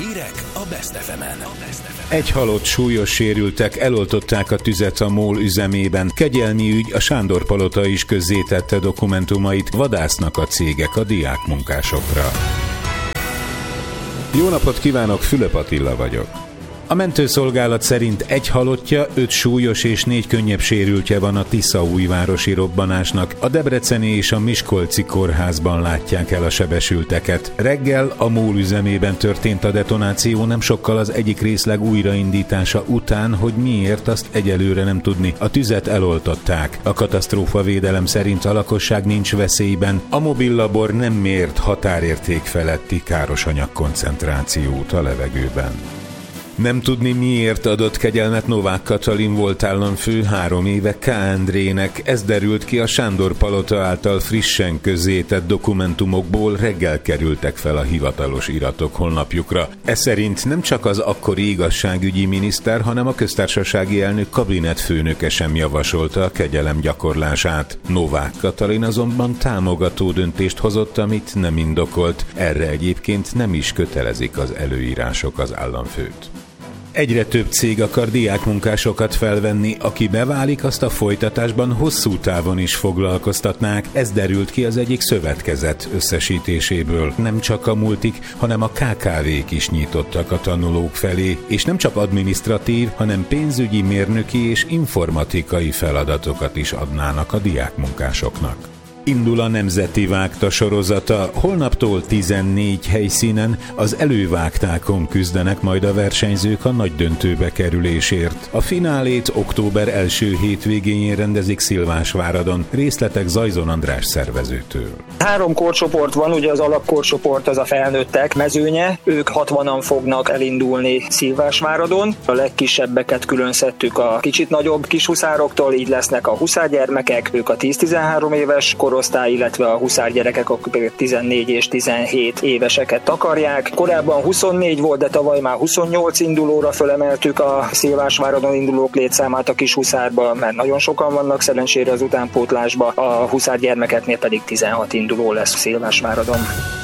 Hírek a Best FM-en. Egy halott, súlyos sérültek, eloltották a tüzet a MOL üzemében. Kegyelmi ügy, a Sándor-palota is közzétette dokumentumait, vadásznak a cégek a diákmunkásokra. Jó napot kívánok, Fülöp Attila vagyok. A mentőszolgálat szerint 1 halottja, 5 súlyos és 4 könnyebb sérültje van a tiszaújvárosi robbanásnak. A debreceni és a miskolci kórházban látják el a sebesülteket. Reggel a MOL üzemében történt a detonáció, nem sokkal az egyik részleg újraindítása után, hogy miért, azt egyelőre nem tudni. A tüzet eloltották. A katasztrófavédelem szerint a lakosság nincs veszélyben. A mobillabor nem mért határérték feletti károsanyag koncentrációt a levegőben. Nem tudni miért adott kegyelmet Novák Katalin volt államfő 3 éve K. Endrének. Ez derült ki a Sándor-palota által frissen közzétett dokumentumokból, reggel kerültek fel a hivatalos iratok honlapjukra. Ez szerint nem csak az akkori igazságügyi miniszter, hanem a köztársasági elnök kabinetfőnöke sem javasolta a kegyelem gyakorlását. Novák Katalin azonban támogató döntést hozott, amit nem indokolt. Erre egyébként nem is kötelezik az előírások az államfőt. Egyre több cég akar diákmunkásokat felvenni, aki beválik, azt a folytatásban hosszú távon is foglalkoztatnák. Ez derült ki az egyik szövetkezet összesítéséből. Nem csak a multik, hanem a KKV-k is nyitottak a tanulók felé, és nem csak adminisztratív, hanem pénzügyi, mérnöki és informatikai feladatokat is adnának a diákmunkásoknak. Indul a Nemzeti Vágta sorozata. Holnaptól 14 helyszínen az elővágtákon küzdenek majd a versenyzők a nagy döntőbe kerülésért. A finálét október első hétvégén rendezik Szilvásváradon. Részletek Zajzon András szervezőtől. 3 korcsoport van, ugye az alapkorcsoport az a felnőttek mezőnye, ők 60-an fognak elindulni Szilvásváradon. A legkisebbeket külön szedtük a kicsit nagyobb kishuszároktól, így lesznek a huszárgyermekek, ők a 10-13 éves korosztály, illetve a huszárgyerekek, akik 14 és 17 éveseket takarják. Korábban 24 volt, de tavaly már 28 indulóra fölemeltük a Szilvásváradon indulók létszámát a kis huszárba, mert nagyon sokan vannak szerencsére az utánpótlásba, a huszárgyermekeknél pedig 16 induló lesz Szilvásváradon.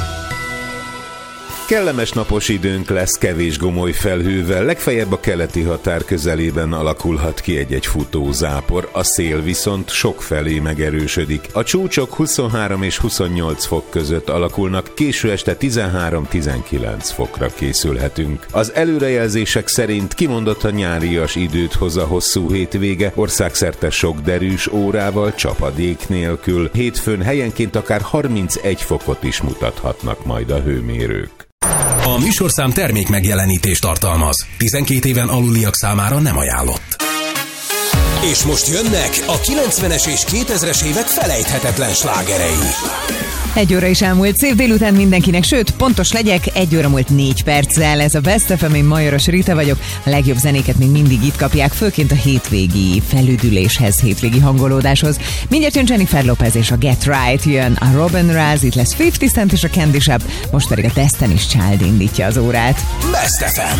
Kellemes napos időnk lesz, kevés gomoly felhővel, legfeljebb a keleti határ közelében alakulhat ki egy-egy futózápor, a szél viszont sokfelé megerősödik. A csúcsok 23 és 28 fok között alakulnak, késő este 13-19 fokra készülhetünk. Az előrejelzések szerint kimondottan nyárias időt hoz a hosszú hétvége, országszerte sok derűs órával, csapadék nélkül. Hétfőn helyenként akár 31 fokot is mutathatnak majd a hőmérők. A műsorszám termék megjelenítést tartalmaz. 12 éven aluliak számára nem ajánlott. És most jönnek a 90-es és 2000-es évek felejthetetlen slágerei. 1 óra is elmúlt, szép délután mindenkinek, sőt, pontos legyek, 1 óra múlt 4 perccel. Ez a Best FM, én Majoros Rita vagyok. A legjobb zenéket még mindig itt kapják, főként a hétvégi felüdüléshez, hétvégi hangolódáshoz. Mindjárt jön Jennifer Lopez és a Get Right, jön a Robin Raz, itt lesz 50 Cent és a Candy Shop, most pedig a Destiny's Child indítja az órát. Best FM.